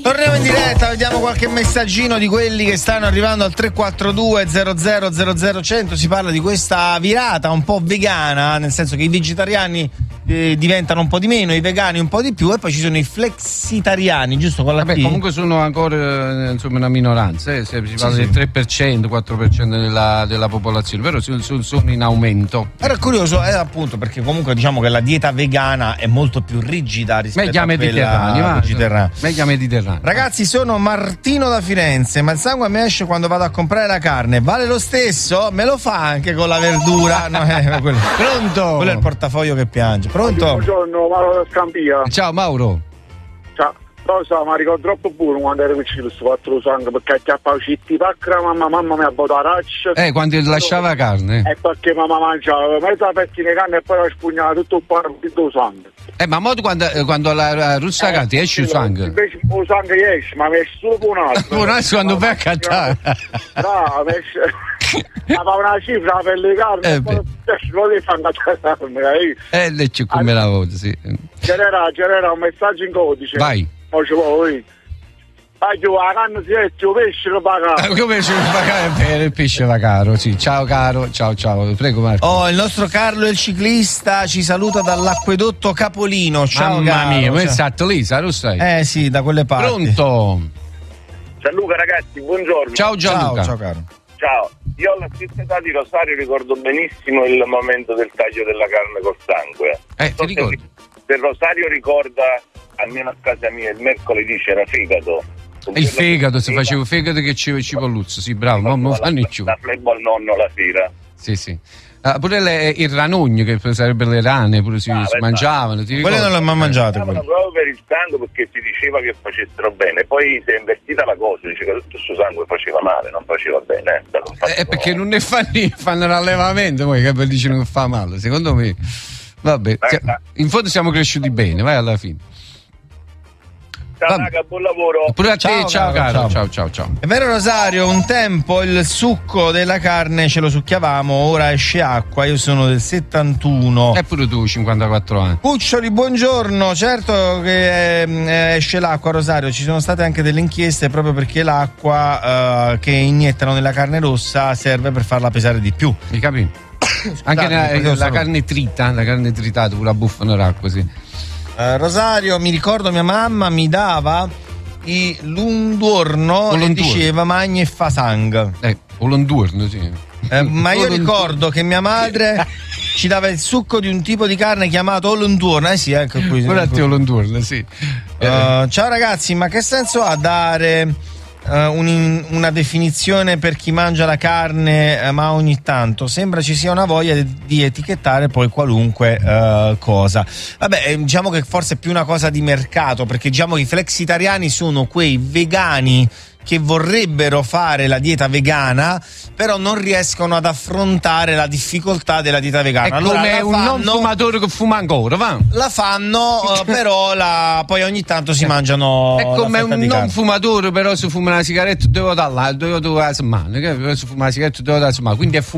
Torniamo in diretta, vediamo qualche messaggino di quelli che stanno arrivando al 342 00 100. Si parla di questa virata un po' vegana, nel senso che i vegetariani diventano un po' di meno, i vegani un po' di più, e poi ci sono i flexitariani, giusto, con la T? Comunque sono ancora insomma una minoranza, se si parla del 3%, 4% della popolazione, però sono in aumento. Era curioso, appunto, perché comunque diciamo che la dieta vegana è molto più rigida rispetto a quella vegetariana. Meglio mediterranea. Ragazzi, sono Martino da Firenze, ma il sangue mi esce quando vado a comprare la carne, vale lo stesso? Me lo fa anche con la verdura? No, Pronto? Quello è il portafoglio che piange. Pronto? Buongiorno, Mauro da Scampia. Ciao Mauro. Ciao. Lo so, ma ricordo troppo pure quando ero piccino questo fatto sangue, perché chiappavo citti pacca, mamma mi ha botaraccia. Quando lasciava carne. E perché mamma mangiava mezza pettina di carne e poi la spugnava tutto un po' di sangue. Ma mo quando la russa canta esce il sangue. Invece il sangue esce, ma mi esce solo per un altro. Un altro quando vai a cantare. Bravo, mi esce. Ma una cifra per le carne, e poi lo devi fare a carne. Le c'è come la voce, sì. C'era un messaggio in codice. Vai. Poi la carne si è il pesce lo paga. Come il pesce va caro, sì. Ciao caro, ciao, prego Marco. Il nostro Carlo il ciclista ci saluta dall'acquedotto Capolino. Ciao mamma mia, ma è stato lì, lo sai? Sì, da quelle parti. Pronto? Gianluca ragazzi, buongiorno. Ciao Gianluca. Ciao caro. Ciao, io alla stessa età di Rosario ricordo benissimo il momento del taglio della carne col sangue. Ti ricordi? Se Rosario ricorda, almeno a casa mia il mercoledì c'era fegato. Il fegato, se facevo fegato che ci polluzzo, sì, bravo, ma fanno i ciù. La flebo al nonno la sera. Sì. Pure il ranogno, che sarebbe le rane, pure si mangiavano. Quelle non le ho mai mangiate. Proprio per il sangue, perché si diceva che facessero bene. Poi si è invertita la cosa, dice che tutto questo sangue faceva male, non faceva bene. Perché non ne fanno l'allevamento, poi che dicono che fa male. Secondo me, vabbè, in fondo siamo cresciuti bene, vai alla fine. Ciao raga, buon lavoro. Pure a te, ciao caro. Ciao. È vero Rosario, un tempo il succo della carne ce lo succhiavamo, ora esce acqua, io sono del 71. E pure tu 54 anni. Cuccioli, buongiorno, certo che esce l'acqua Rosario, ci sono state anche delle inchieste proprio perché l'acqua che iniettano nella carne rossa serve per farla pesare di più. Mi capi? Anche la carne tritata, pure la buffano l'acqua, sì. Rosario, mi ricordo mia mamma mi dava i lunduorno e diceva magni e fa sang. O lunduorno, sì. Ma io ricordo che mia madre ci dava il succo di un tipo di carne chiamato olunduorno. Sì, ecco qui. Olunduorno, sì. Ciao ragazzi, ma che senso ha dare una definizione per chi mangia la carne ma ogni tanto? Sembra ci sia una voglia di etichettare poi qualunque cosa. Vabbè, diciamo che forse è più una cosa di mercato, perché diciamo che i flexitariani sono quei vegani che vorrebbero fare la dieta vegana, però non riescono ad affrontare la difficoltà della dieta vegana. È come un non fumatore che fuma ancora, va? La fanno, però poi ogni tanto si mangiano. È come un non fumatore, però se fuma una sigaretta 2 volte alla settimana, quindi è